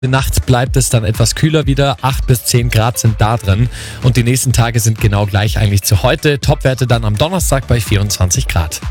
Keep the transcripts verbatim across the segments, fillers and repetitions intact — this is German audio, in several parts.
Nachts bleibt es dann etwas kühler wieder, acht bis zehn Grad sind da drin und die nächsten Tage sind genau gleich eigentlich zu heute. Topwerte dann am Donnerstag bei vierundzwanzig Grad.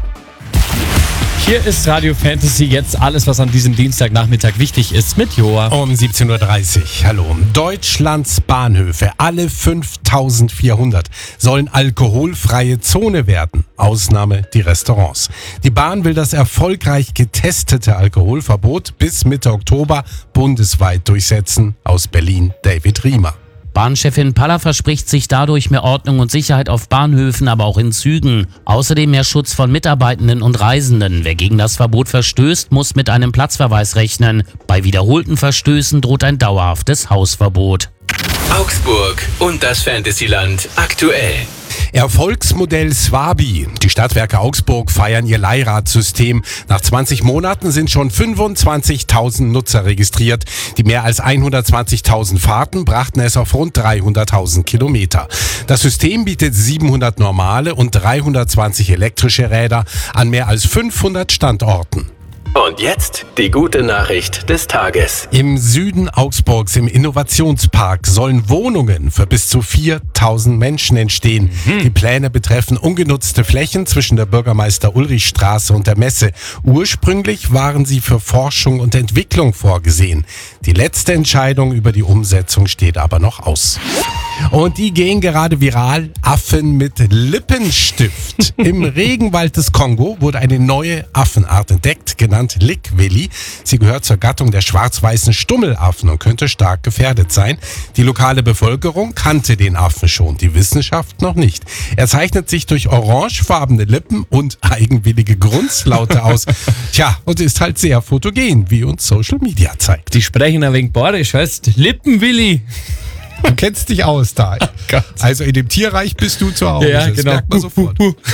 Hier ist Radio Fantasy, jetzt alles, was an diesem Dienstagnachmittag wichtig ist, mit Joa. Um siebzehn Uhr dreißig, hallo. Deutschlands Bahnhöfe, alle fünftausendvierhundert, sollen alkoholfreie Zone werden. Ausnahme die Restaurants. Die Bahn will das erfolgreich getestete Alkoholverbot bis Mitte Oktober bundesweit durchsetzen. Aus Berlin, David Riemer. Bahnchefin Paller verspricht sich dadurch mehr Ordnung und Sicherheit auf Bahnhöfen, aber auch in Zügen. Außerdem mehr Schutz von Mitarbeitenden und Reisenden. Wer gegen das Verbot verstößt, muss mit einem Platzverweis rechnen. Bei wiederholten Verstößen droht ein dauerhaftes Hausverbot. Augsburg und das Fantasyland aktuell. Erfolgsmodell Swabi. Die Stadtwerke Augsburg feiern ihr Leihradsystem. Nach zwanzig Monaten sind schon fünfundzwanzigtausend Nutzer registriert. Die mehr als hundertzwanzigtausend Fahrten brachten es auf rund dreihunderttausend Kilometer. Das System bietet siebenhundert normale und dreihundertzwanzig elektrische Räder an mehr als fünfhundert Standorten. Und jetzt die gute Nachricht des Tages. Im Süden Augsburgs im Innovationspark sollen Wohnungen für bis zu viertausend Menschen entstehen. Mhm. Die Pläne betreffen ungenutzte Flächen zwischen der Bürgermeister-Ulrich-Straße und der Messe. Ursprünglich waren sie für Forschung und Entwicklung vorgesehen. Die letzte Entscheidung über die Umsetzung steht aber noch aus. Und die gehen gerade viral. Affen mit Lippenstift. Im Regenwald des Kongo wurde eine neue Affenart entdeckt, genannt Likwilli. Sie gehört zur Gattung der schwarz-weißen Stummelaffen und könnte stark gefährdet sein. Die lokale Bevölkerung kannte den Affen schon, die Wissenschaft noch nicht. Er zeichnet sich durch orangefarbene Lippen und eigenwillige Grunzlaute aus. Tja, und ist halt sehr fotogen, wie uns Social Media zeigt. Die sprechen ein wenig bayerisch, heißt Lippenwilli. Du kennst dich aus da. Oh also in dem Tierreich bist du zu Hause. Ja, das genau. merkt man sofort.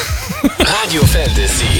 Radio Fantasy.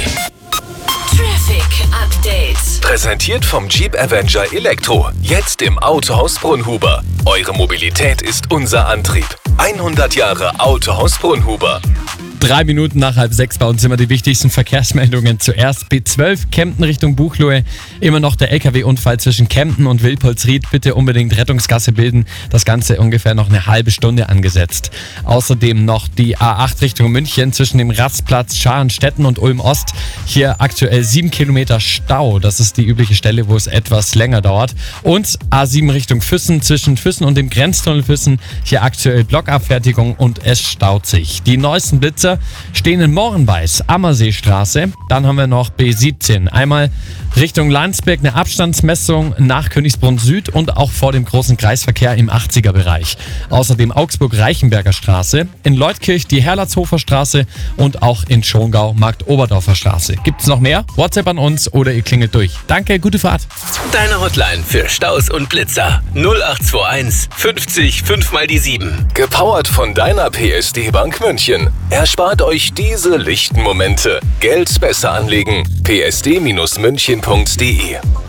Traffic Update. Präsentiert vom Jeep Avenger Elektro. Jetzt im Autohaus Brunhuber. Eure Mobilität ist unser Antrieb. hundert Jahre Autohaus Brunhuber. Drei Minuten nach halb sechs bei uns immer die wichtigsten Verkehrsmeldungen. Zuerst B zwölf, Kempten Richtung Buchloe. Immer noch der L K W-Unfall zwischen Kempten und Wilpolsried. Bitte unbedingt Rettungsgasse bilden. Das Ganze ungefähr noch eine halbe Stunde angesetzt. Außerdem noch die A acht Richtung München zwischen dem Rastplatz Scharenstetten und Ulm-Ost. Hier aktuell sieben Kilometer Stau. Das ist die übliche Stelle, wo es etwas länger dauert. Und A sieben Richtung Füssen zwischen Füssen und dem Grenztunnel Füssen. Hier aktuell Blockabfertigung und es staut sich. Die neuesten Blitzer stehen in Morenweiß, Ammerseestraße. Dann haben wir noch B siebzehn. Einmal Richtung Landsberg eine Abstandsmessung nach Königsbrunn Süd und auch vor dem großen Kreisverkehr im achtziger Bereich. Außerdem Augsburg-Reichenberger Straße, in Leutkirch die Herlatzhofer Straße und auch in Schongau Markt-Oberdorfer Straße. Gibt's noch mehr? WhatsApp an uns oder ihr klingelt durch. Danke, gute Fahrt. Deine Hotline für Staus und Blitzer. null acht zwei eins fünfzig fünf mal die sieben. Gepowert von deiner P S D Bank München. Erspart euch diese lichten Momente. Geld besser anlegen. p s d Bindestrich münchen punkt d e